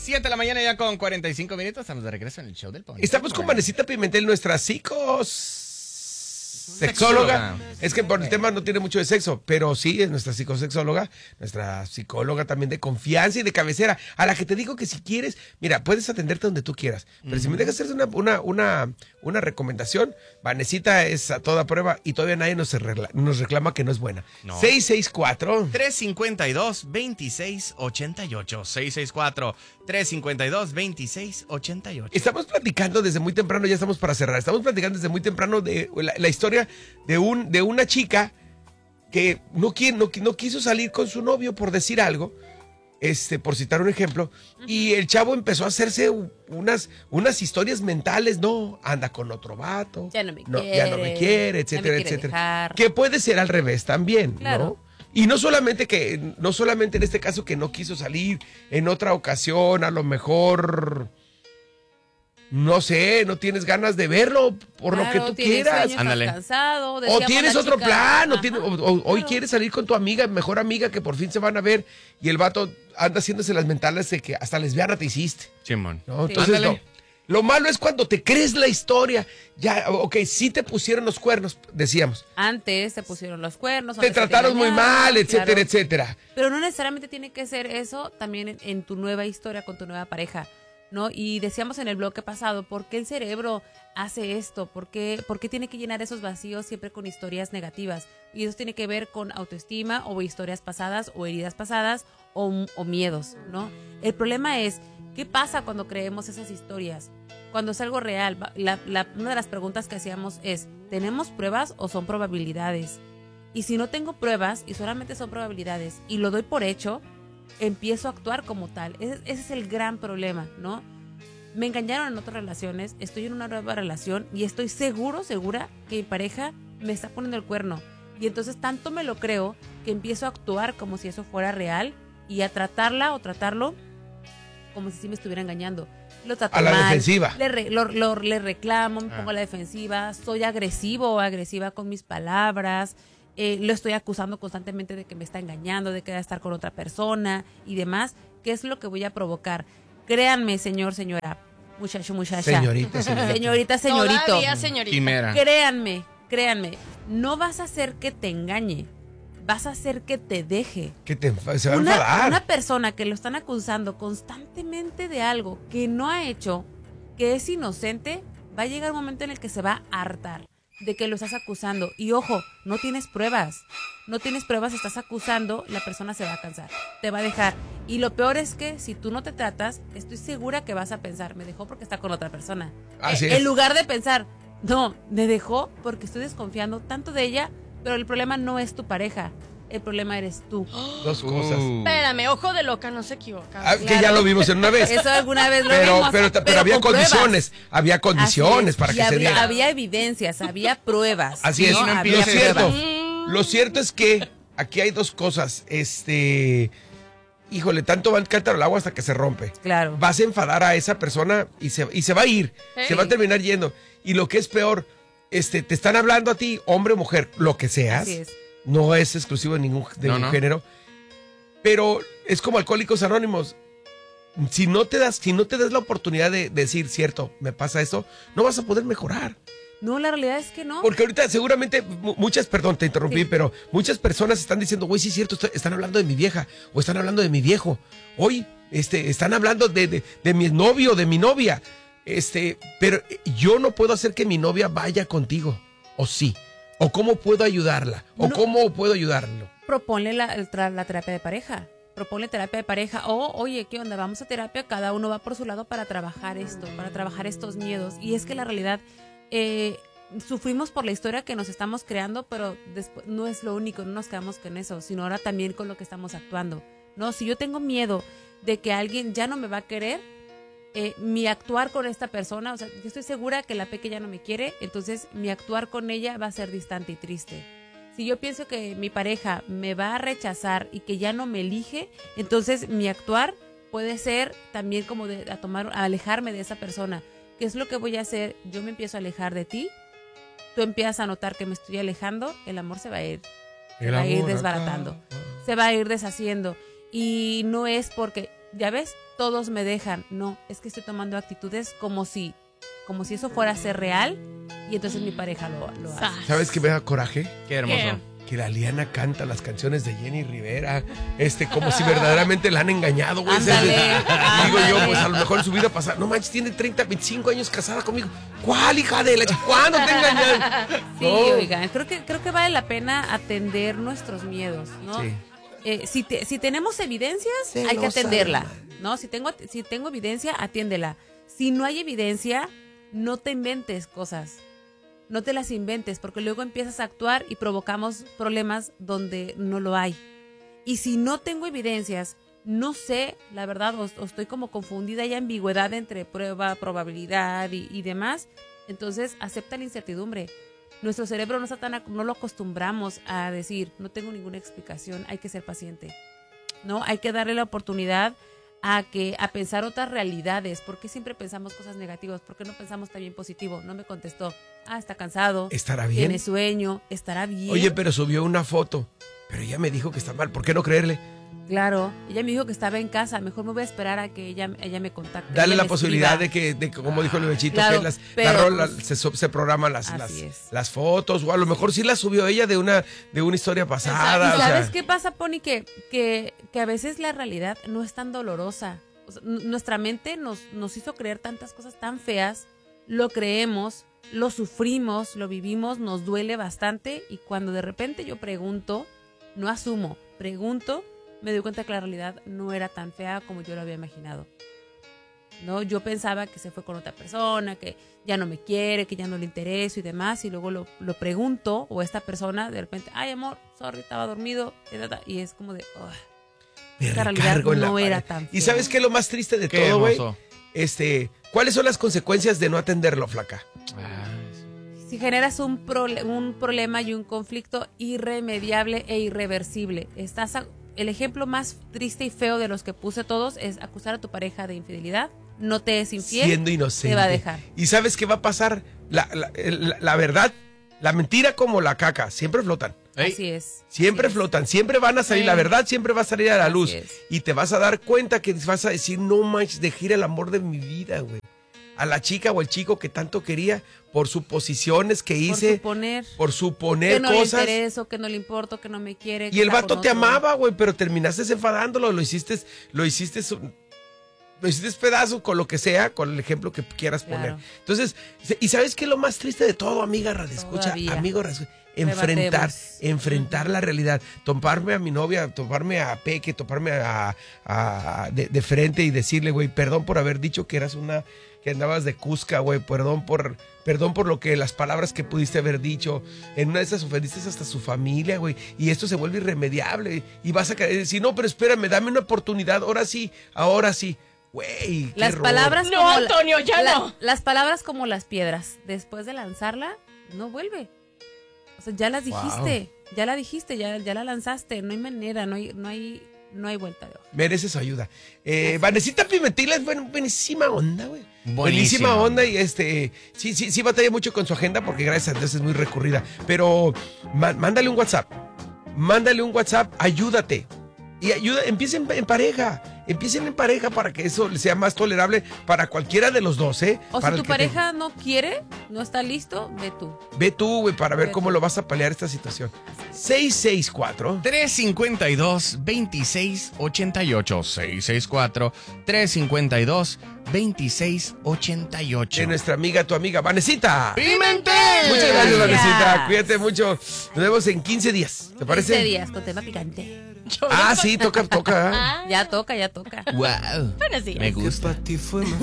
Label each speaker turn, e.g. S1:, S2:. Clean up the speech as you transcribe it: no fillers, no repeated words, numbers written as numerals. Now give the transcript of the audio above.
S1: 7 de la mañana ya con 45 minutos. Estamos de regreso en el show del Pony.
S2: Estamos con Vanesita Pimentel, nuestra sexóloga. Es que por el tema no tiene mucho de sexo, pero sí es nuestra psicosexóloga, nuestra psicóloga también de confianza y de cabecera, a la que te digo que si quieres, mira, puedes atenderte donde tú quieras, pero si me dejas hacer una recomendación, Vanesita es a toda prueba y todavía nadie nos reclama que no es buena.
S1: No.
S2: 664-352-2688.
S1: 664-352-2688.
S2: Estamos platicando desde muy temprano, ya estamos para cerrar, estamos platicando desde muy temprano de la historia de una chica que no quiso salir con su novio, por decir algo, por citar un ejemplo, y el chavo empezó a hacerse unas historias mentales, no, anda con otro vato,
S3: ya no me
S2: quiere, etcétera, etcétera. Que puede ser al revés también, claro. ¿No? Y no solamente en este caso que no quiso salir, en otra ocasión, a lo mejor, no sé, no tienes ganas de verlo por lo que tú quieras.
S3: Ándale. Cansado,
S2: o tienes otro plan, o hoy quieres salir con tu amiga, mejor amiga, que por fin se van a ver, y el vato anda haciéndose las mentales de que hasta lesbiana te hiciste.
S1: Simón.
S2: ¿No? Entonces, no. Lo malo es cuando te crees la historia. Ya, ok, sí te pusieron los cuernos, decíamos.
S3: Antes te pusieron los cuernos.
S2: Te trataron muy mal, etcétera, etcétera.
S3: Pero no necesariamente tiene que ser eso también en tu nueva historia con tu nueva pareja, ¿no? Y decíamos en el bloque pasado, ¿por qué el cerebro hace esto? ¿Por qué tiene que llenar esos vacíos siempre con historias negativas? Y eso tiene que ver con autoestima o historias pasadas o heridas pasadas o miedos, ¿no? El problema es, ¿qué pasa cuando creemos esas historias? Cuando es algo real, una de las preguntas que hacíamos es, ¿tenemos pruebas o son probabilidades? Y si no tengo pruebas y solamente son probabilidades y lo doy por hecho, empiezo a actuar como tal. Ese es el gran problema, ¿no? Me engañaron en otras relaciones, estoy en una nueva relación y estoy segura que mi pareja me está poniendo el cuerno. Y entonces tanto me lo creo que empiezo a actuar como si eso fuera real y a tratarla o tratarlo como si sí me estuviera engañando. Lo trato
S2: a la
S3: mal,
S2: defensiva.
S3: Le reclamo, me pongo a la defensiva, soy agresivo o agresiva con mis palabras. Lo estoy acusando constantemente de que me está engañando, de que va a estar con otra persona y demás. ¿Qué es lo que voy a provocar? Créanme, señor, señora, muchacho, muchacha.
S2: Señorita.
S3: Señorito.
S4: Todavía, señorita.
S1: Quimera.
S3: Créanme, no vas a hacer que te engañe, vas a hacer que te deje.
S2: Se va a enfadar.
S3: Una persona que lo están acusando constantemente de algo que no ha hecho, que es inocente, va a llegar un momento en el que se va a hartar de que lo estás acusando. Y ojo, no tienes pruebas, estás acusando, la persona se va a cansar, te va a dejar. Y lo peor es que si tú no te tratas, estoy segura que vas a pensar, me dejó porque está con otra persona.
S2: Así es.
S3: En lugar de pensar, no, me dejó porque estoy desconfiando tanto de ella, pero el problema no es tu pareja, el problema eres tú.
S2: Dos cosas.
S4: Espérame, ojo de loca, no se equivoca.
S2: Claro. Que ya lo vimos en una vez.
S3: Eso alguna vez lo vimos.
S2: Pero había condiciones.
S3: Pruebas.
S2: Había condiciones para que se diera.
S3: Había evidencias, había pruebas.
S2: Así es.
S3: ¿no?
S2: Lo cierto. Lo cierto es que aquí hay dos cosas. Híjole, tanto va el cántaro al agua hasta que se rompe.
S3: Claro.
S2: Vas a enfadar a esa persona y se va a ir.
S4: Hey.
S2: Se va a terminar yendo. Y lo que es peor, te están hablando a ti, hombre o mujer, lo que seas.
S3: Así es.
S2: No es exclusivo de ningún género. Pero es como Alcohólicos Anónimos. Si no te das la oportunidad de decir, cierto, me pasa esto, no vas a poder mejorar.
S3: No, la realidad es que no.
S2: Porque ahorita seguramente perdón, te interrumpí, pero muchas personas están diciendo, güey, sí es cierto, están hablando de mi vieja o están hablando de mi viejo. Hoy están hablando de mi novio, de mi novia. Pero yo no puedo hacer que mi novia vaya contigo. ¿O sí? ¿O cómo puedo ayudarla? ¿O cómo puedo ayudarlo?
S3: Proponle la terapia de pareja. Proponle terapia de pareja. O, oye, ¿qué onda? Vamos a terapia. Cada uno va por su lado para trabajar esto, para trabajar estos miedos. Y es que la realidad, sufrimos por la historia que nos estamos creando, pero después no es lo único. No nos quedamos con eso, sino ahora también con lo que estamos actuando. No, si yo tengo miedo de que alguien ya no me va a querer, mi actuar con esta persona, o sea, yo estoy segura que la Peque ya no me quiere, entonces mi actuar con ella va a ser distante y triste. Si yo pienso que mi pareja me va a rechazar y que ya no me elige, entonces mi actuar puede ser también como a alejarme de esa persona. ¿Qué es lo que voy a hacer? Yo me empiezo a alejar de ti, tú empiezas a notar que me estoy alejando, el amor se va a ir, desbaratando, se va a ir deshaciendo. Y no es porque ya ves, todos me dejan. No, es que estoy tomando actitudes como si eso fuera a ser real y entonces mi pareja lo hace.
S2: ¿Sabes qué me da coraje?
S1: Qué hermoso.
S2: Que la Liana canta las canciones de Jenny Rivera, como si verdaderamente la han engañado, güey.
S3: Ándale,
S2: Digo yo,
S3: ándale.
S2: pues a lo mejor en su vida pasada, no manches, tiene 30, 25 años casada conmigo. ¿Cuál, hija de la chica? ¿Cuándo te engañan?
S3: Sí,
S2: No.
S3: oigan, creo que vale la pena atender nuestros miedos, ¿no?
S2: Sí.
S3: Si tenemos evidencias, hay que atenderla, ¿no? Si tengo evidencia, atiéndela. Si no hay evidencia, no te inventes cosas. No te las inventes, porque luego empiezas a actuar y provocamos problemas donde no lo hay. Y si no tengo evidencias, no sé, la verdad, o estoy como confundida, hay ambigüedad entre prueba, probabilidad y demás, entonces acepta la incertidumbre. Nuestro cerebro no lo acostumbramos a decir, no tengo ninguna explicación, hay que ser paciente, ¿no? Hay que darle la oportunidad a pensar otras realidades. ¿Por qué siempre pensamos cosas negativas? ¿Por qué no pensamos también positivo? No me contestó. Está cansado.
S2: ¿Estará bien?
S3: Tiene sueño. ¿Estará bien?
S2: Oye, pero subió una foto, pero ella me dijo que está mal. ¿Por qué no creerle?
S3: Claro, ella me dijo que estaba en casa. Mejor me voy a esperar a que ella me contacte.
S2: Dale
S3: ella
S2: la
S3: me
S2: posibilidad
S3: escriba.
S2: de que, como dijo el Bechito,
S3: Claro,
S2: que
S3: pero,
S2: se programan
S3: así es.
S2: las fotos, o a lo mejor sí las subió ella de una historia pasada.
S3: ¿Y
S2: o sea,
S3: sabes qué pasa, Pony? Que a veces la realidad no es tan dolorosa. O sea, nuestra mente nos hizo creer tantas cosas tan feas, lo creemos, lo sufrimos, lo vivimos, nos duele bastante, y cuando de repente yo pregunto, no asumo, pregunto, me doy cuenta que la realidad no era tan fea como yo lo había imaginado. ¿No? Yo pensaba que se fue con otra persona, que ya no me quiere, que ya no le intereso y demás, y luego lo pregunto, o esta persona de repente, ay amor, sorry, estaba dormido, y es como de,
S2: me
S3: esta realidad
S2: recargo en la
S3: no
S2: pared.
S3: era tan
S2: ¿Y
S3: fea.
S2: sabes qué es lo más triste de
S1: Qué
S2: todo, güey?
S1: hermoso.
S2: ¿Cuáles son las consecuencias de no atenderlo, flaca?
S3: Si generas un problema y un conflicto irremediable e irreversible, el ejemplo más triste y feo de los que puse todos es acusar a tu pareja de infidelidad, no te es infiel,
S2: Siendo inocente.
S3: te va a dejar.
S2: ¿Y sabes qué va a pasar? La verdad, la mentira como la caca, siempre flotan.
S3: Así es.
S2: Siempre
S3: así es.
S2: flotan, siempre van a salir, la verdad siempre va a salir a la
S3: Así
S2: luz.
S3: es.
S2: Y te vas a dar cuenta que vas a decir, no manches, dejé ir el amor de mi vida, güey. A la chica o el chico que tanto quería por suposiciones que hice, por suponer
S3: que no
S2: cosas.
S3: le intereso, que no le importo, que no me quiere.
S2: Y el
S3: está
S2: vato
S3: con
S2: te
S3: otro.
S2: amaba, güey, pero terminaste enfadándolo, lo hiciste pedazo con lo que sea, con el ejemplo que quieras poner.
S3: Claro.
S2: Entonces, ¿y sabes qué es lo más triste de todo, amiga radioescucha?
S3: Todavía.
S2: Amigo radioescucha,
S3: Rebatemos.
S2: enfrentar la realidad, toparme a mi novia, toparme a Peque, toparme de frente y decirle, güey, perdón por haber dicho que que andabas de cusca, güey, perdón por lo que las palabras que pudiste haber dicho. En una de esas ofendiste hasta su familia, güey, y esto se vuelve irremediable y vas a querer decir, no, pero espérame, dame una oportunidad, ahora sí. Güey, qué
S3: Las
S2: error.
S3: palabras
S4: No,
S3: como
S4: Antonio, ya no.
S3: Las palabras como las piedras, después de lanzarla, no vuelve. O sea, ya las dijiste, ya la dijiste, ya la lanzaste, no hay manera, no hay vuelta de hoja.
S2: Mereces ayuda. Vanesita Pimentel es buenísima onda, güey.
S1: Buenísima
S2: onda y sí batalla mucho con su agenda porque gracias a Dios es muy recurrida. Pero mándale un WhatsApp, ayúdate. Y empiecen en pareja. Empiecen en pareja para que eso sea más tolerable para cualquiera de los dos, ¿eh?
S3: O
S2: Para
S3: si
S2: el
S3: tu
S2: que
S3: pareja no quiere, no está listo, ve tú.
S2: Ve tú, güey, para ver
S3: Ve
S2: cómo
S3: tú.
S2: lo vas a paliar esta situación. 664
S1: 352-2688. 664-352-2688.
S2: de nuestra amiga, tu amiga, Vanesita.
S1: ¡Pimentel!
S2: Muchas gracias,
S3: Gracias.
S2: Vanesita. Cuídate mucho. Nos vemos en 15 días. ¿Te parece?
S3: 15 días con tema picante.
S2: Ah, sí, toca.
S3: Ya toca.
S1: ¡Wow!
S4: Bueno, sí.
S1: Me gusta.